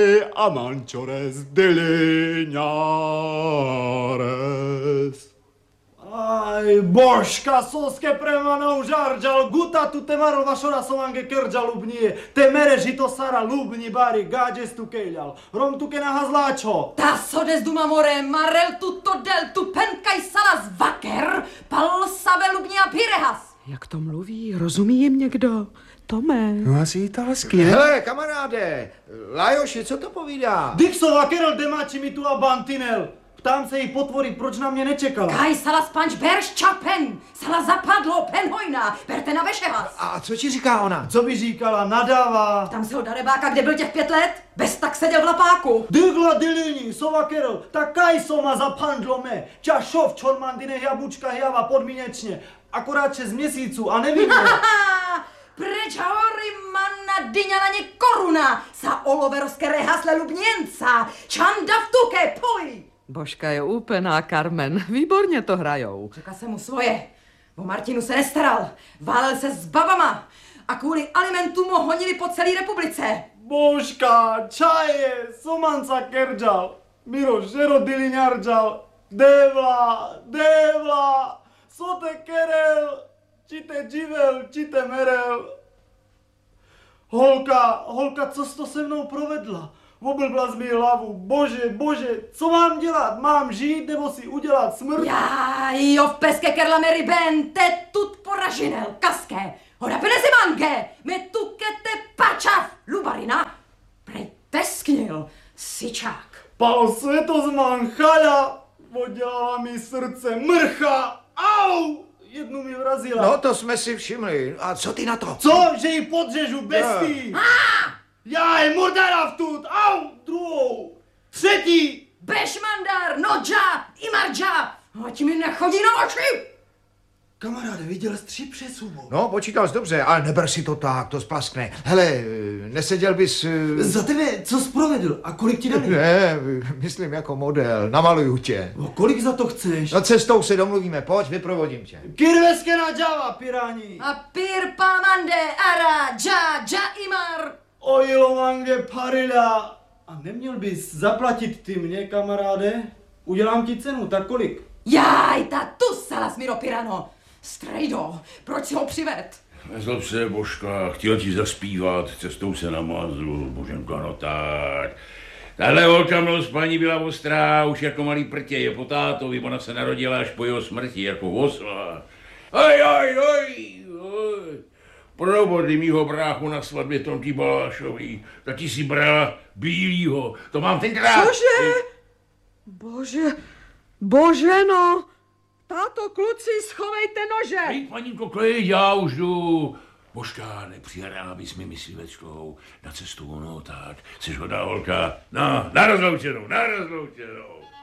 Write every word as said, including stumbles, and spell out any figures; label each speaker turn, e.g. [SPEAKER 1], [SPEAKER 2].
[SPEAKER 1] Amanchores diliñares.
[SPEAKER 2] Aj, božka, soske premanou žarđal, guta tu te maro vašora solange krđa lubnije, te mereži to sara lubni bari, gađes tu kejljal, rom tu ke nahazláčo.
[SPEAKER 3] Ta sodes duma more, marel tuto del tu penkaj salas vaker, pal save lubnia pirehas.
[SPEAKER 4] Jak to mluví? Rozumí jim někdo? Tome.
[SPEAKER 5] No asi italsky, ne?
[SPEAKER 6] Hele, kamaráde, Lajoši, co to povídá?
[SPEAKER 2] Dixova kerel demači mi tu a bantinel. Ptám se jí potvory, proč na mě nečekala.
[SPEAKER 3] Kaj salas panč berš čapen, sala zapadlo penhojna, berte na vešehas.
[SPEAKER 6] A co ti říká ona?
[SPEAKER 2] Co by říkala, nadává.
[SPEAKER 3] Tam se ho darebáka, kde byl těch pět let, bez tak seděl v lapáku.
[SPEAKER 2] Dygla dilini, sova kerel, tak kaj soma zapandlo me, ča šov čormandine jabučka java podmínečně, akorát šest měsíců a nevím.
[SPEAKER 3] Preč hory manna dyňa na ně koruna, sa oloveroske rehasle lubněnca, čanda v tuke, poj!
[SPEAKER 4] Božka je úplná, Carmen. Výborně to hrajou.
[SPEAKER 3] Řekla jsem mu svoje. O Martinu se nestaral. Válel se s babama. A kvůli alimentům ho honili po celé republice.
[SPEAKER 2] Božka, čaje, somanca kerđal. Miro, žero diliňarđal. Devla, devla, sote kerel, čite dživel, čite merel. Holka, holka, co jsi to se mnou provedla? Oblbla z mi hlavu, bože, bože, co mám dělat? Mám žít nebo si udělat smrt?
[SPEAKER 3] Já, jo, v peske kerla meri ben, te tut poražinel, kaské, hoda penezimange, me tuke te pačav, lubarina, prej tesknil, sičák.
[SPEAKER 2] Pal světozman chala, podělala mi srdce mrcha, au! Jednu mi vrazila.
[SPEAKER 6] No to jsme si všimli. A co ty na to?
[SPEAKER 2] Co? Že ji podřežu bestii? Já je murdara vtut, au! Druhou, třetí.
[SPEAKER 3] Bešmandar, nodža, imardža, ať mi nechodí na oči.
[SPEAKER 2] Kamaráde, viděl jsi tři přesubu.
[SPEAKER 6] No, počítal jsi dobře, ale neber si to tak, to splaskne. Hele, neseděl bys...
[SPEAKER 2] Za tebe, co jsi provedl a kolik ti dali?
[SPEAKER 6] Ne, myslím jako model, namaluju tě.
[SPEAKER 2] No, kolik za to chceš?
[SPEAKER 6] No cestou se domluvíme, pojď, vyprovodím tě.
[SPEAKER 2] Kirveske na džava, pirání.
[SPEAKER 3] A pir pamande, ara, dža, dža imar.
[SPEAKER 2] Ojilomange parila. A neměl bys zaplatit ty mě, kamaráde? Udělám ti cenu, tak kolik?
[SPEAKER 3] Jaj, ta tu salas miro pirano. Strejdo, proč si ho přived?
[SPEAKER 7] Nezlob se, Božka, chtěl ti zaspívat, cestou se namázl, Boženko, no tak. Tahle holka mnou spaní byla ostrá, už jako malý prtě, je po tátovi, ona se narodila až po jeho smrti, jako osla. Aj, aj, aj, aj. Provody mýho bráchu na svatbě Tomky Balášový, ta ti si brala bílýho, to mám tenkrát.
[SPEAKER 4] Cože? Bože, bože no. Táto, kluci, schovejte nože!
[SPEAKER 7] Hej, paninko, klid, já už jdu. Božka, nepřihrá bys mi myslivečkou na cestu, ono tak. Jsi hodná holka. No, na rozloučenou, na rozloučenou.